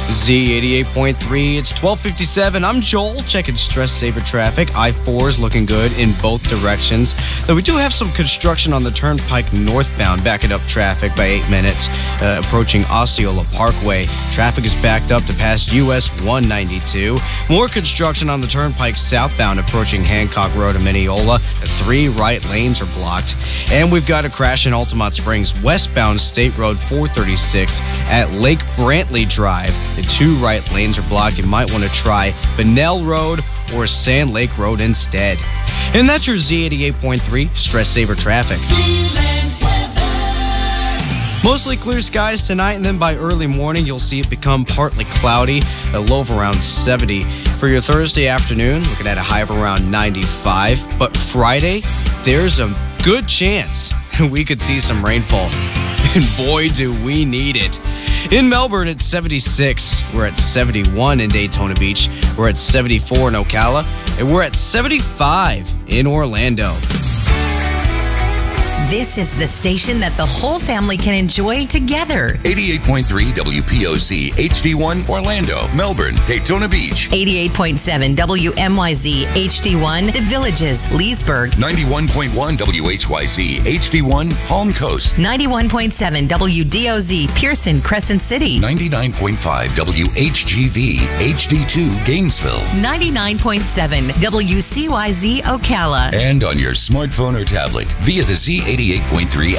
Z88.3, it's 12:57. I'm Joel, checking Stress Saver traffic. I-4 is looking good in both directions. Though we do have some construction on the Turnpike northbound, backing up traffic by 8 minutes, approaching Osceola Parkway. Traffic is backed up to past US 192. More construction on the Turnpike southbound, approaching Hancock Road and Mineola. The 3 right lanes are blocked. And we've got a crash in Altamont Springs, westbound State Road 436 at Lake Brantley Drive. The 2 right lanes are blocked. You might want to try Bunnell Road or Sand Lake Road instead. And that's your Z88.3 Stress Saver traffic. Mostly clear skies tonight, and then by early morning, you'll see it become partly cloudy, a low of around 70. For your Thursday afternoon, looking at a high of around 95. But Friday, there's a good chance we could see some rainfall. And boy, do we need it. In Melbourne, it's 76. We're at 71 in Daytona Beach. We're at 74 in Ocala. And we're at 75 in Orlando. This is the station that the whole family can enjoy together. 88.3 WPOC HD1 Orlando, Melbourne, Daytona Beach. 88.7 WMYZ HD1 The Villages, Leesburg. 91.1 WHYZ HD1 Palm Coast. 91.7 WDOZ Pearson, Crescent City. 99.5 WHGV HD2 Gainesville. 99.7 WCYZ Ocala. And on your smartphone or tablet via the Z88.3